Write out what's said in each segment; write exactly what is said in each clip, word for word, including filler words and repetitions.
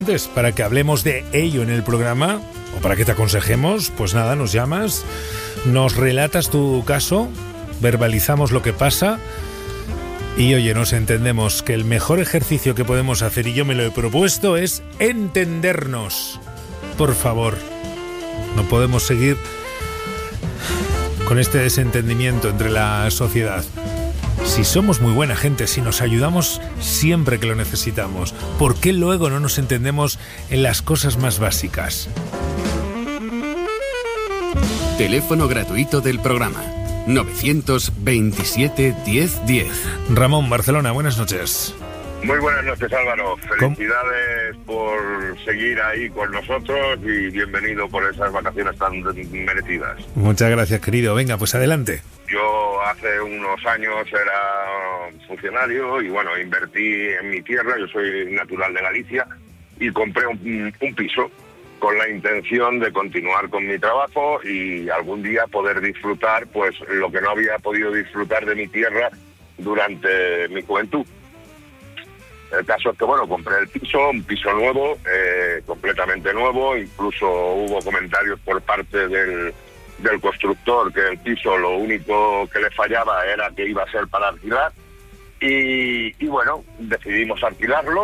Para que hablemos de ello en el programa o para que te aconsejemos, pues nada, nos llamas, nos relatas tu caso, verbalizamos lo que pasa y oye, nos entendemos. Que el mejor ejercicio que podemos hacer, y yo me lo he propuesto, es entendernos. Por favor, no podemos seguir con este desentendimiento entre la sociedad. Si somos muy buena gente, si nos ayudamos siempre que lo necesitamos, ¿por qué luego no nos entendemos en las cosas más básicas? Teléfono gratuito del programa novecientos veintisiete diez diez. Ramón, Barcelona, buenas noches. Muy buenas noches, Álvaro. Felicidades ¿Cómo? por seguir ahí con nosotros y bienvenido por esas vacaciones tan merecidas. Muchas gracias, querido. Venga, pues adelante. Yo hace unos años era funcionario y bueno, invertí en mi tierra, yo soy natural de Galicia, y compré un, un piso con la intención de continuar con mi trabajo y algún día poder disfrutar pues lo que no había podido disfrutar de mi tierra durante mi juventud. El caso es que, bueno, compré el piso, un piso nuevo, eh, completamente nuevo, incluso hubo comentarios por parte del, del constructor que el piso lo único que le fallaba era que iba a ser para alquilar, y, y bueno, decidimos alquilarlo.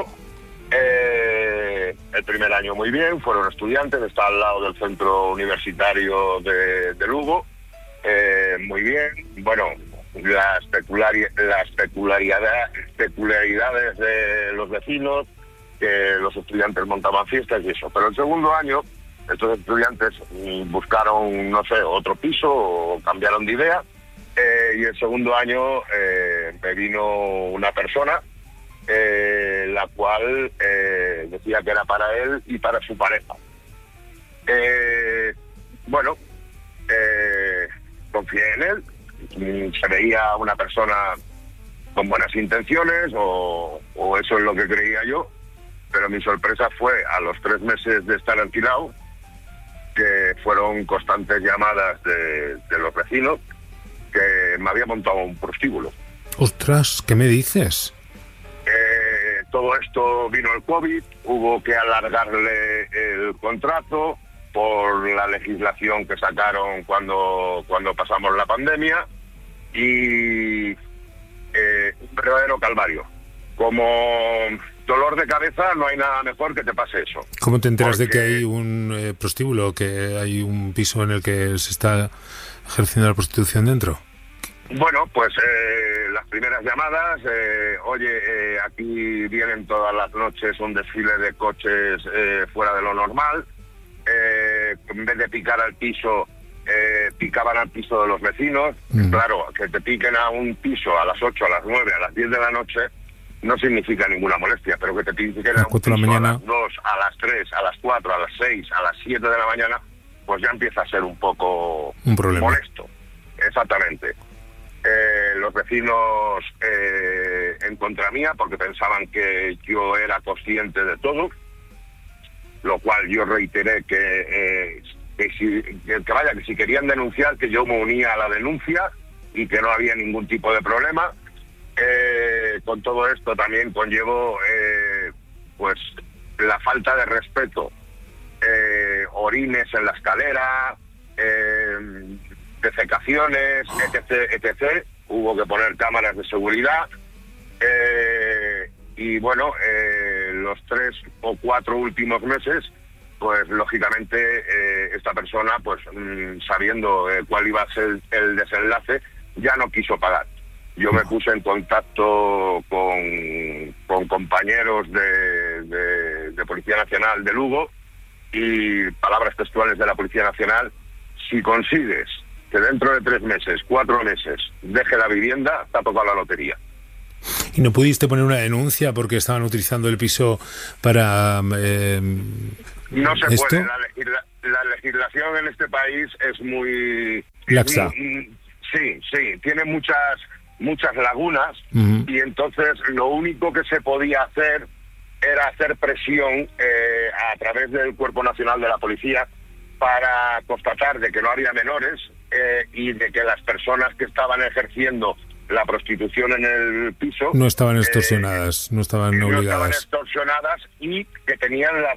Eh, el primer año muy bien, fueron estudiantes, está al lado del centro universitario de, de Lugo, eh, muy bien, bueno... Las, peculari las peculiaridad peculiaridades de los vecinos, que los estudiantes montaban fiestas y eso. Pero el segundo año, estos estudiantes buscaron, no sé, otro piso o cambiaron de idea, eh, y el segundo año eh, me vino una persona, eh, la cual eh, decía que era para él y para su pareja. Eh, bueno, eh, confié en él. Se veía una persona con buenas intenciones, o, o eso es lo que creía yo, pero mi sorpresa fue a los tres meses de estar alquilado, que fueron constantes llamadas de, de los vecinos, que me había montado un prostíbulo. ¡Ostras! ¿Qué me dices? Eh, todo esto vino el COVID, hubo que alargarle el contrato por la legislación que sacaron cuando, cuando pasamos la pandemia, y eh, un verdadero calvario. Como dolor de cabeza no hay nada mejor que te pase eso. ¿Cómo te enteras Porque... de que hay un eh, prostíbulo, que hay un piso en el que se está ejerciendo la prostitución dentro? Bueno, pues eh, las primeras llamadas, eh, oye, eh, aquí vienen todas las noches un desfile de coches eh, fuera de lo normal. Eh, en vez de picar al piso, eh, picaban al piso de los vecinos. Mm. Claro, que te piquen a un piso a las ocho, a las nueve, a las diez de la noche no significa ninguna molestia, pero que te piquen a un piso a las dos, a las tres, a las cuatro, a las seis, a las siete de la mañana, pues ya empieza a ser un poco un problema. Molesto. Exactamente. Eh, los vecinos eh, en contra mía, porque pensaban que yo era consciente de todo, lo cual yo reiteré que, eh, que, si, que, que vaya, que si querían denunciar, que yo me unía a la denuncia y que no había ningún tipo de problema. Eh, con todo esto también conllevó eh, pues la falta de respeto, eh, orines en la escalera, eh, defecaciones, etc, etcétera. Hubo que poner cámaras de seguridad, eh, y bueno, eh, los tres o cuatro últimos meses, pues lógicamente eh, esta persona, pues mmm, sabiendo eh, cuál iba a ser el desenlace, ya no quiso pagar. Yo me puse en contacto con, con compañeros de, de, de Policía Nacional de Lugo, y palabras textuales de la Policía Nacional: si consigues que dentro de tres meses, cuatro meses, deje la vivienda, te ha tocado la lotería. ¿Y no pudiste poner una denuncia porque estaban utilizando el piso para eh, no se esto? puede. La, legisla, la legislación en este país es muy... laxa. Muy, sí, sí, tiene muchas muchas lagunas, uh-huh. Y entonces lo único que se podía hacer era hacer presión eh, a través del Cuerpo Nacional de la Policía para constatar de que no había menores, eh, y de que las personas que estaban ejerciendo la prostitución en el piso. No estaban extorsionadas, eh, no estaban obligadas. No estaban extorsionadas y que tenían la